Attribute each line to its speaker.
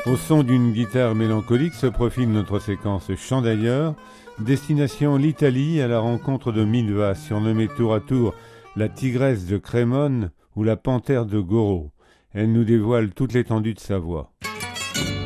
Speaker 1: Au son d'une guitare mélancolique se profile notre séquence Chant d'ailleurs, destination l'Italie à la rencontre de Milva, surnommée tour à tour la tigresse de Crémone ou la panthère de Goro. Elle nous dévoile toute l'étendue de sa voix.